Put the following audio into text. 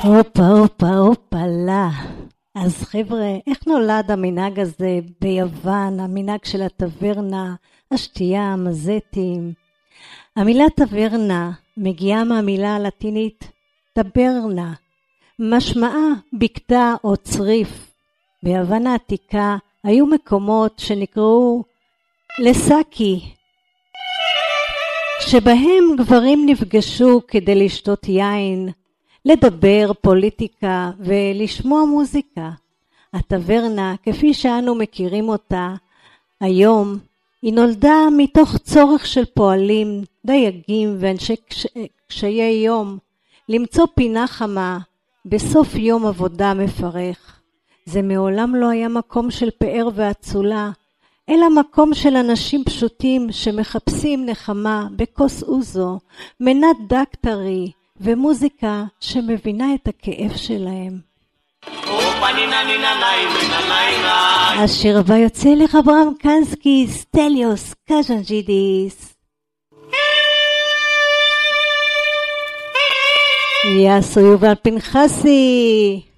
הופה, הופה, הופה, לה. אז חבר'ה, איך נולד המנהג הזה ביוון, המנהג של הטברנה, השתייה, המזטים? המילה טברנה מגיעה מהמילה הלטינית טברנה, משמעה בקתה או צריף. ביוון העתיקה היו מקומות שנקראו לסקי, שבהם גברים נפגשו כדי לשתות יין, לדבר פוליטיקה ולשמוע מוזיקה. הטברנה, כפי שאנו מכירים אותה היום, היא נולדה מתוך צורך של פועלים, דייגים ואנשי קשיי יום, למצוא פינה חמה בסוף יום עבודה מפרך. זה מעולם לא היה מקום של פאר ואצולה, אלא מקום של אנשים פשוטים שמחפשים נחמה בכוס אוזו, מנת דק טרי ומוזיקה שמבינה את הכאב שלהם. השיר הבא יוצא לך אברהם קנסקי, סטליוס קז'נג'ידיס. יאסו יובל פנחסי.